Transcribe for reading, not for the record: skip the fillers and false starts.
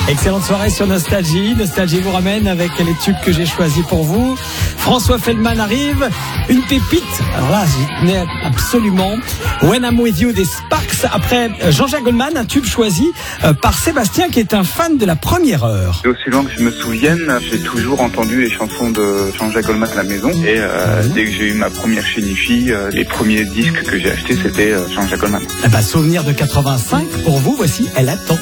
Excellente soirée sur Nostalgie. Nostalgie vous ramène avec les tubes que j'ai choisis pour vous. François Feldman arrive. Une pépite. Alors là, j'y tenais absolument. When I'm With You des Sparks. Après Jean-Jacques Goldman, un tube choisi par Sébastien qui est un fan de la première heure. Et aussi loin que je me souvienne, j'ai toujours entendu les chansons de Jean-Jacques Goldman à la maison. Et dès que j'ai eu ma première chez Nifi, les premiers disques que j'ai achetés, c'était Jean-Jacques Goldman. Souvenir de 85. Pour vous, voici Elle attend.